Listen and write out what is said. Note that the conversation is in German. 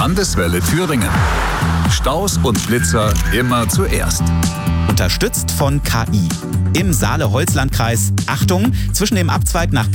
Landeswelle Thüringen. Staus und Blitzer immer zuerst. Unterstützt von KI. Im Saale-Holzland-Kreis, Achtung, zwischen dem Abzweig nach